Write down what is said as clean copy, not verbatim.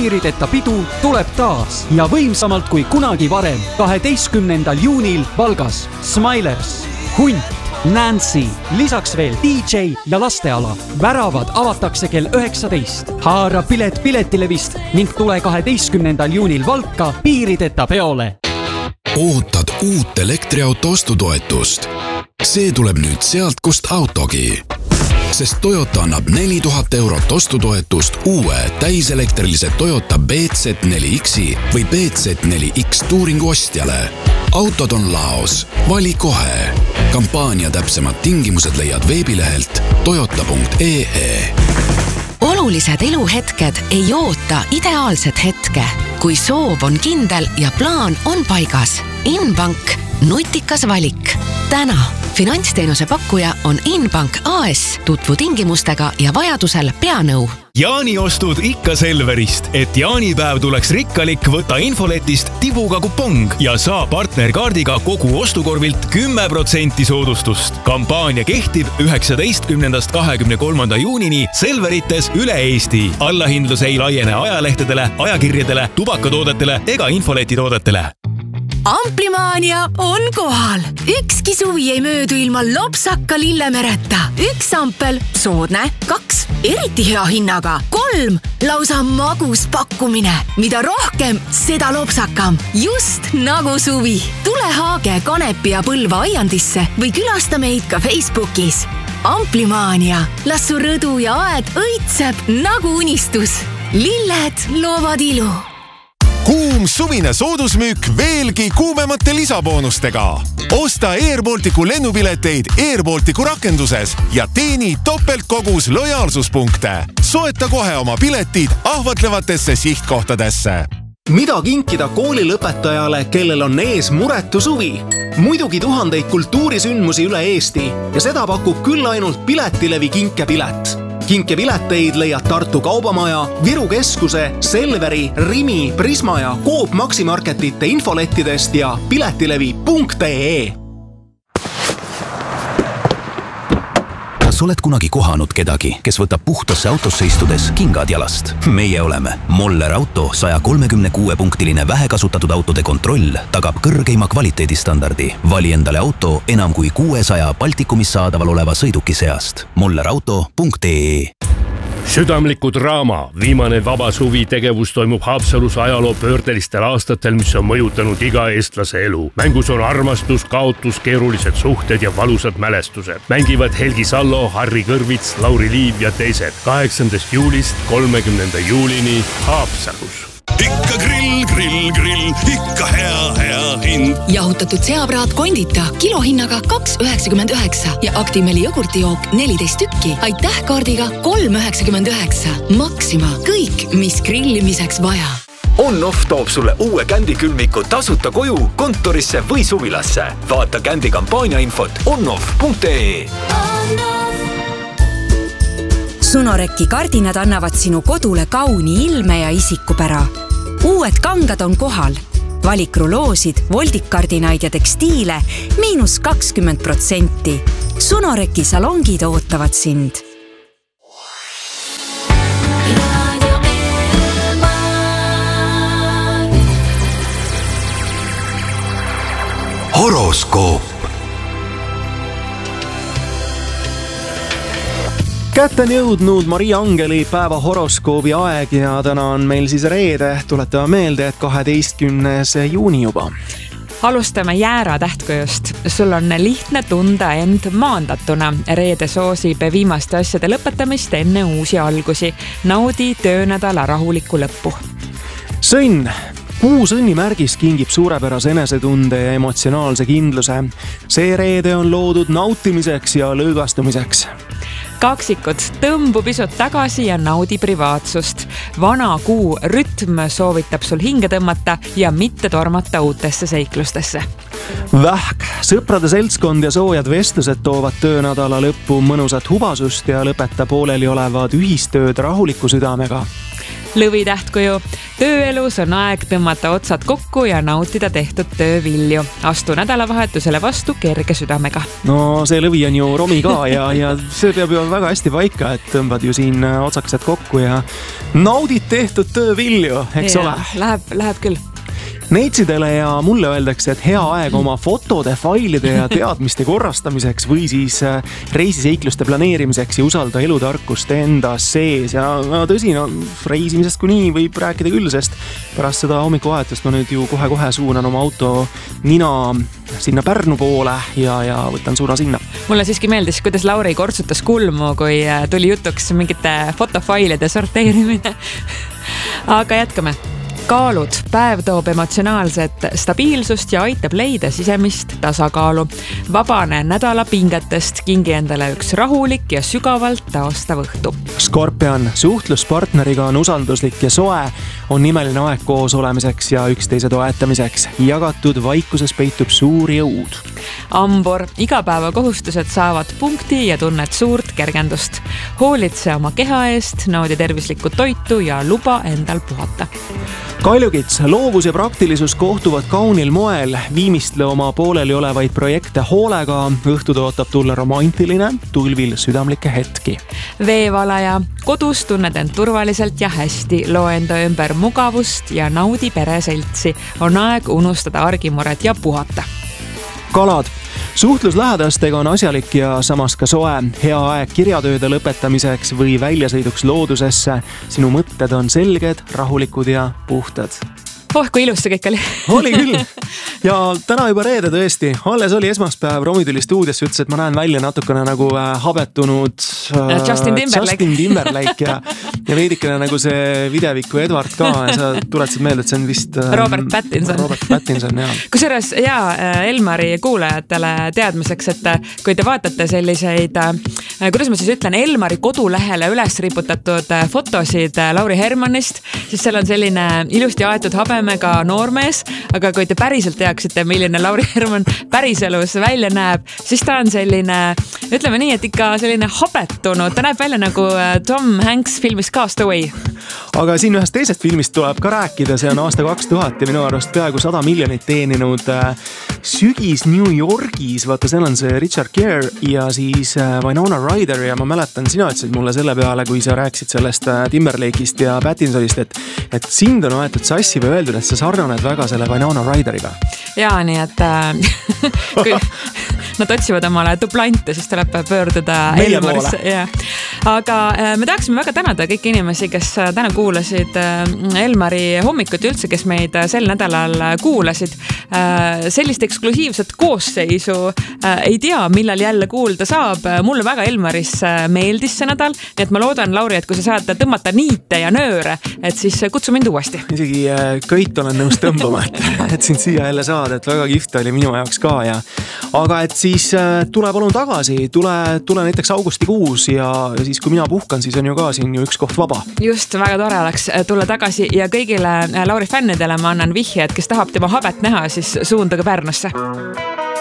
piirideta pidu tuleb taas ja võimsamalt kui kunagi varem 12. juunil Valgas. Smilers, Hunt, Nancy, lisaks veel DJ ja lasteala. Väravad avatakse kell 19. Haara pilet Piletilevist ning tule 12. juunil Valka piirideta peole. Ootad uut elektriauto ostutoetust? See tuleb nüüd sealt, kust autogi. Sest Toyota annab 4000 eurot ostutoetust uue täiselektrilise Toyota BZ4Xi või BZ4X Touringu ostjale. Autod on laos. Vali kohe. Kampaania täpsemad tingimused leiad veebilehelt toyota.ee. Olulised eluhetked ei oota ideaalset hetke. Kui soov on kindel ja plaan on paigas. Inbank, nutikas valik. Täna finantsteenuse pakkuja on Inbank AS. Tutvu tingimustega ja vajadusel peanõu. Jaaniostud ikka Selverist, et jaanipäev tuleks rikkalik, võta infoletist tibuga kupong ja saa partnerkaardiga kogu ostukorvilt 10% soodustust. Kampaania kehtib 19. 23. juunini Selverites üle Eesti. Allahindlus ei laiene ajalehtedele, ajakirjadele, tubakatoodetele ega infoletitoodetele. Amplimaania on kohal. Ükski suvi ei möödu ilma lopsaka lillemereta. 1 ampel, soodne, 2, eriti hea hinnaga, 3, lausa magus pakkumine. Mida rohkem, seda lopsakam. Just nagu suvi. Tule Haage, Kanepi ja Põlva aiandisse või külasta meid ka Facebookis. Amplimaania. Las su rõdu ja aed õitseb nagu unistus. Lilled loovad ilu. Kuum suvine soodusmüük veelgi kuumemate lisaboonustega. Osta Airbalticu lennupileteid Airbalticu rakenduses ja teeni topeltkogus lojaalsuspunkte. Soeta kohe oma piletid ahvatlevatesse sihtkohtadesse. Mida kinkida koolilõpetajale, kellel on ees muretu suvi? Muidugi tuhandeid kultuurisündmusi üle Eesti ja seda pakub küll ainult Piletilevi kinkepilet. Kinkepileteid leiad Tartu Kaubamaja, Viru Keskuse, Selveri, Rimi, Prisma ja Coop Maximarketite infolettidest ja piletilevi.ee. Kas oled kunagi kohanud kedagi, kes võtab puhtasse autosse istudes kingad jalast? Meie oleme. Moller Auto 136-punktiline vähekasutatud autode kontroll tagab kõrgeima kvaliteedistandardi. Vali endale auto enam kui 600 Baltikumis saadaval oleva sõiduki seast. mollerauto.ee. Südamliku draama. Viimane vaba suvi tegevus toimub Haapsalus ajaloo pöördelistel aastatel, mis on mõjutanud iga eestlase elu. Mängus on armastus, kaotus, keerulised suhted ja valusad mälestused. Mängivad Helgi Sallo, Harri Kõrvits, Lauri Liiv ja teised. 8. juulist 30. juulini Haapsalus. Ikka grill, ikka hea hind. Jahutatud seapraad kondita kilohinnaga 2,99 ja Actimeli jogurtijook 14 tükki. Aitäh kaardiga 3,99. Maxima. Kõik, mis grillimiseks vaja. On-Off toob sulle uue Kändi külmiku tasuta koju, kontorisse või suvilasse. Vaata Kändi kampaania infot onoff.ee. Sunoreki kardinad annavad sinu kodule kauni ilme ja isikupära. Uued kangad on kohal. Valik ruloosid, voldikkardinaid ja tekstiile -20%. Sunoreki salongid ootavad sind. Horoskoop. Kätte on jõudnud Maria Angeli päeva horoskoobi aeg ja täna on meil siis reede. Tuletame meelde, et 12. juuni juba. Alustame Jäära tähtkujust. Sul on lihtne tunda end maandatuna. Reede soosib viimaste asjade lõpetamist enne uusi algusi. Naudi töönädala rahulikku lõppu. Sõnn. Kuus õnnimärgis kingib suurepärase enesetunde ja emotsionaalse kindluse. See reede on loodud nautimiseks ja lõõgastumiseks. Kaksikud, tõmbu pisut tagasi ja naudi privaatsust. Vana kuu rütm soovitab sul hinge tõmmata ja mitte tormata uutesse seiklustesse. Vähk, sõprade seltskond ja soojad vestlused toovad töönädala lõppu mõnusat hubasust ja lõpeta pooleli olevad ühistööd rahuliku südamega. Lõvi tähtkuju, tööelus on aeg tõmmata otsad kokku ja nautida tehtud töövilju. Astu nädalavahetusele vastu kerge südamega. No see lõvi on ju romi ka ja see peab ju väga hästi paika, et tõmbad ju siin otsakesed kokku ja naudid tehtud töövilju, eks ole? Läheb küll. Neitsidele ja mulle öeldakse, et hea aeg oma fotode, failide ja teadmiste korrastamiseks või siis reisiseikluste planeerimiseks ja usalda elutarkust enda sees. Ja tõsi, reisimisest kui nii võib rääkida küll, sest pärast seda hommikuvahetust ma nüüd ju kohe suunan oma auto nina sinna Pärnu poole ja võtan suuna sinna. Mulle siiski meeldis, kuidas Lauri kortsutas kulmu, kui tuli jutuks mingite fotofailide sorteerimine. Aga jätkame. Kaalud. Päev toob emotsionaalset stabiilsust ja aitab leida sisemist tasakaalu. Vabane nädala pingetest, kingi endale üks rahulik ja sügavalt taastav õhtu. Skorpion. Suhtluspartneriga on usalduslik ja soe, on nimeline aeg koos olemiseks ja üksteise toetamiseks. Jagatud vaikuses peitub suur jõud. Ambor. Igapäevakohustused saavad punkti ja tunned suurt kergendust. Hoolitse oma keha eest, naudi tervislikku toitu ja luba endal puhata. Kaljukits. Loovus ja praktilisus kohtuvad kaunil moel, viimistle oma pooleli olevaid projekte hoolega, õhtud ootab tulla romantiline, tulvil südamlikke hetki. Veevalaja. Kodus tunned end turvaliselt ja hästi, loo enda ümber mugavust ja naudi pereseltsi. On aeg unustada argimured ja puhata. Kalad. Suhtlus lähedastega on asjalik ja samas ka soe. Hea aeg kirjatööde lõpetamiseks või väljasõiduks loodusesse. Sinu mõtted on selged, rahulikud ja puhtad. Kui ilus see kõik oli. Oli küll. Ja täna juba reede tõesti. Alles oli esmaspäev, Romi tuli stuudiosse, ütles, et ma näen välja natukene nagu habetunud Justin Timberlake ja veidikene nagu see videviku Edward ka. Sa tuletasid meelde, et see on vist Robert Pattinson, jah. Kusjuures Elmari kuulajatele teadmiseks, et kui te vaatate selliseid, kuidas ma siis ütlen, Elmari kodulehele üles riputatud fotosid Lauri Hermannist, siis seal on selline ilusti aetud habemega noormees, aga kui te päriselt teaksite, milline Lauri Hermann päriselus välja näeb, siis ta on selline, ütleme nii, et ikka selline habetunud, ta näeb välja nagu Tom Hanks filmis Cast Away. Aga siin ühest teisest filmist tuleb ka rääkida, see on aasta 2000 ja minu arust peaaegu 100 miljonit teeninud Sügis New Yorgis, vaata seal on see Richard Gere ja siis Winona Ryder ja ma mäletan, sina ütlesid mulle selle peale, kui sa rääkisid sellest Timberlake'ist ja Pattinsonist, et sind on aetud sassi või öeldud, et sa sarnaned väga selle Winona Ryderiga. Jaa, nii et kui nad otsivad omale dublante, siis tuleb pöörduda Elmarisse. Aga me tahaksime väga tänada kõiki inimesi, kes täna kuulasid Elmari hommikut ja üldse, kes meid sel nädalal kuulasid. Sellist eksklusiivset koosseisu ei tea, millal jälle kuulda saab. Mulle väga Elmaris meeldis see nädal, nii et ma loodan, Lauri, et kui sa saad tõmmata niite ja nööre, et siis kutsu mind uuesti. Isegi köit olen nõus tõmbama, et sind siia jälle saada, et väga kihvt oli minu jaoks ka. Aga et siis tule palun tagasi, tule näiteks augustikuus ja siis kui mina puhkan, siis on ju ka siin ju üks koht vaba. Just, väga tore oleks tulla tagasi ja kõigile Lauri fännidele ma annan vihje, et kes tahab tema habet näha, siis suunduge Pärnusse.